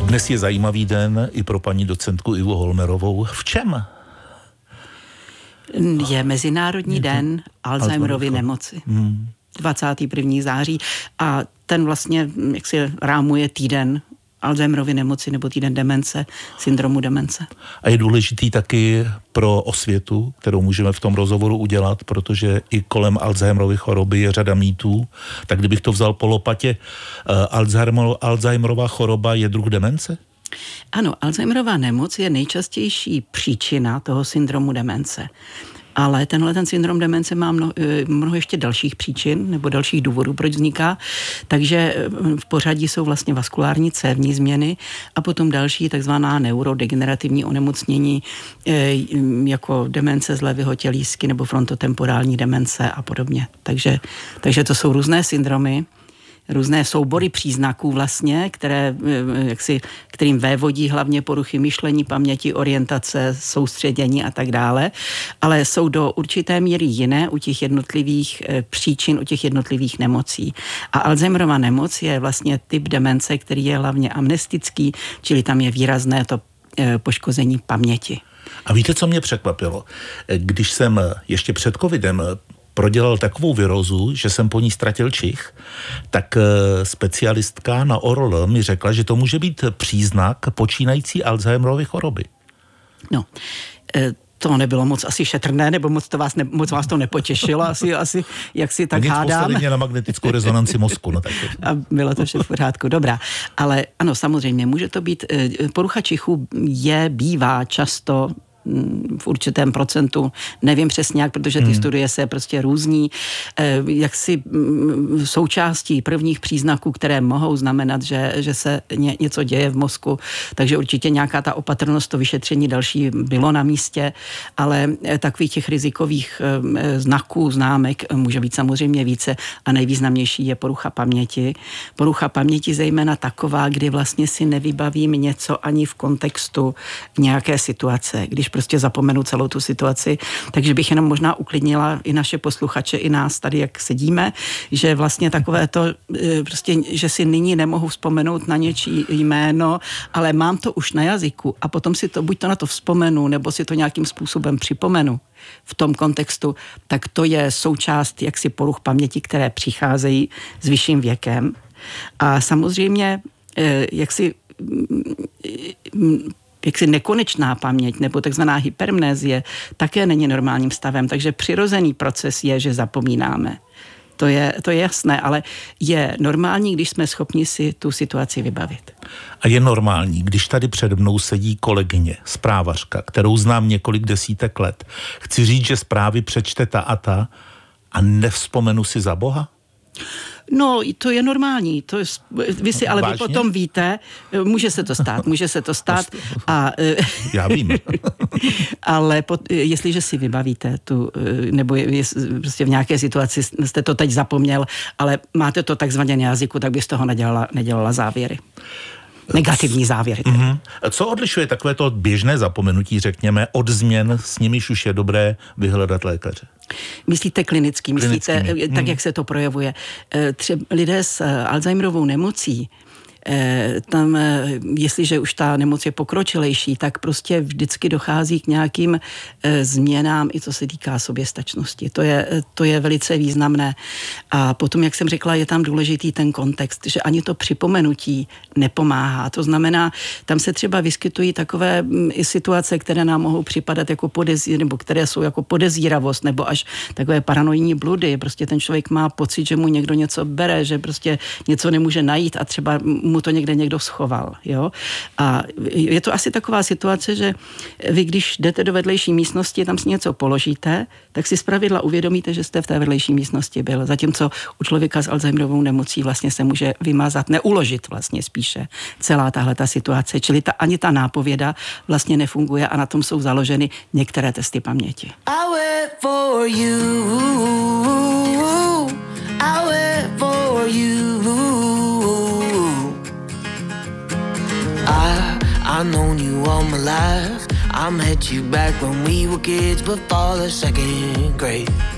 Dnes je zajímavý den i pro paní docentku Ivu Holmerovou. V čem? Je Mezinárodní den Alzheimerovy nemoci. 21. září a ten vlastně, jak si rámuje týden Alzheimerovy nemoci nebo týden demence, syndromu demence. A je důležitý taky pro osvětu, kterou můžeme v tom rozhovoru udělat, protože i kolem Alzheimerovy choroby je řada mýtů. Tak kdybych to vzal po lopatě, Alzheimerova choroba je druh demence? Ano, Alzheimerova nemoc je nejčastější příčina toho syndromu demence. Ale ten syndrom demence má mnoho ještě dalších příčin nebo dalších důvodů, proč vzniká. Takže v pořadí jsou vlastně vaskulární cévní změny a potom další takzvaná neurodegenerativní onemocnění jako demence zlevého tělísky nebo frontotemporální demence a podobně. Takže to jsou různé syndromy, různé soubory příznaků vlastně, kterým vévodí hlavně poruchy myšlení, paměti, orientace, soustředění a tak dále, ale jsou do určité míry jiné u těch jednotlivých příčin, u těch jednotlivých nemocí. A Alzheimerova nemoc je vlastně typ demence, který je hlavně amnestický, čili tam je výrazné to poškození paměti. A víte, co mě překvapilo? Když jsem ještě před covidem prodělal takovou virózu, že jsem po ní ztratil čich, tak specialistka na ORL mi řekla, že to může být příznak počínající Alzheimerovy choroby. No, to nebylo moc asi šetrné, nebo moc vás to nepotěšilo, asi jak si tak hádám. Nic postavili mě na magnetickou rezonanci mozku. No tak to... A bylo to vše v pořádku, dobrá. Ale ano, samozřejmě, může to být, porucha čichu bývá často v určitém procentu, nevím přesně jak, protože ty studie se prostě různí, jaksi součástí prvních příznaků, které mohou znamenat, že se něco děje v mozku, takže určitě nějaká ta opatrnost, to vyšetření další bylo na místě, ale takových těch rizikových znaků, známek může být samozřejmě více a nejvýznamnější je porucha paměti. Porucha paměti zejména taková, kdy vlastně si nevybavím něco ani v kontextu nějaké situace, když prostě zapomenu celou tu situaci, takže bych jenom možná uklidnila i naše posluchače, i nás tady, jak sedíme, že vlastně takové to, prostě, že si nyní nemohu vzpomenout na něčí jméno, ale mám to už na jazyku a potom si to, buď to na to vzpomenu, nebo si to nějakým způsobem připomenu v tom kontextu, tak to je součást jaksi poruch paměti, které přicházejí s vyšším věkem. A samozřejmě, jaksi nekonečná paměť nebo takzvaná hypermnézie také není normálním stavem, takže přirozený proces je, že zapomínáme. To je jasné, ale je normální, když jsme schopni si tu situaci vybavit. A je normální, když tady před mnou sedí kolegyně, zprávařka, kterou znám několik desítek let. Chci říct, že zprávy přečte ta a nevzpomenu si za Boha? No, to je normální. Vy si ale vy potom víte, může se to stát. A, já vím. Ale jestliže si vybavíte nebo prostě v nějaké situaci jste to teď zapomněl, ale máte to takzvaně na jazyku, tak by z toho nedělala závěry. Negativní závěry. Co odlišuje takovéto běžné zapomenutí, řekněme, od změn, s nimiž už je dobré vyhledat lékaře? Myslíte klinicky, tak, jak se to projevuje. Třeba lidé s Alzheimerovou nemocí, tam, jestliže už ta nemoc je pokročilejší, tak prostě vždycky dochází k nějakým změnám, i co se týká soběstačnosti. To je velice významné. A potom, jak jsem řekla, je tam důležitý ten kontext, že ani to připomenutí nepomáhá. To znamená, tam se třeba vyskytují takové situace, které nám mohou připadat jako nebo které jsou jako podezíravost, nebo až takové paranoidní bludy. Prostě ten člověk má pocit, že mu někdo něco bere, že prostě něco nemůže najít a třeba mu to někdo schoval. Jo? A je to asi taková situace, že vy, když jdete do vedlejší místnosti, tam si něco položíte, tak si zpravidla uvědomíte, že jste v té vedlejší místnosti byl. Zatímco u člověka s Alzheimerovou nemocí vlastně se může vymazat, neuložit vlastně spíše celá tahleta situace. Čili ani ta nápověda vlastně nefunguje a na tom jsou založeny některé testy paměti. I wait for you. I wait for you. I've known you all my life. I met you back when we were kids before the second grade.